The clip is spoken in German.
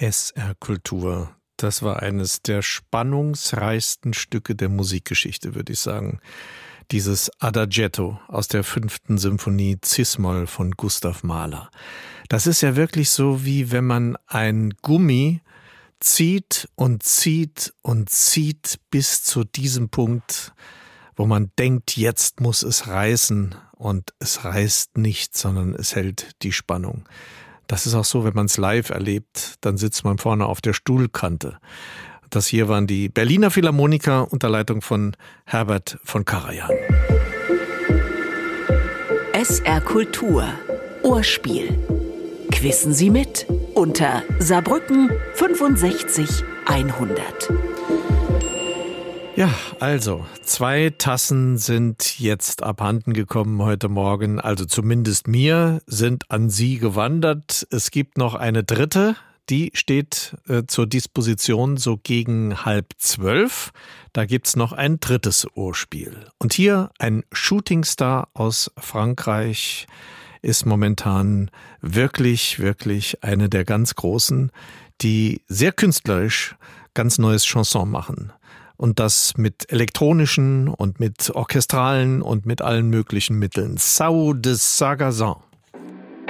SR Kultur. Das war eines der spannungsreichsten Stücke der Musikgeschichte, würde ich sagen. Dieses Adagietto aus der 5. Symphonie Cis-Moll von Gustav Mahler. Das ist ja wirklich so, wie wenn man ein Gummi zieht und zieht und zieht bis zu diesem Punkt, wo man denkt, jetzt muss es reißen, und es reißt nicht, sondern es hält die Spannung. Das ist auch so, wenn man es live erlebt, dann sitzt man vorne auf der Stuhlkante. Das hier waren die Berliner Philharmoniker unter Leitung von Herbert von Karajan. SR Kultur Ohrspiel. Quissen Sie mit unter Saarbrücken 65 100. Ja, also 2 Tassen sind jetzt abhanden gekommen heute Morgen, also zumindest mir, sind an Sie gewandert. Es gibt noch eine dritte, die steht zur Disposition so gegen 11:30. Da gibt's noch ein drittes Ohrspiel. Und hier ein Shootingstar aus Frankreich ist momentan wirklich, wirklich eine der ganz Großen, die sehr künstlerisch ganz neues Chanson machen. Und das mit elektronischen und mit orchestralen und mit allen möglichen Mitteln. Sao de Sagazan.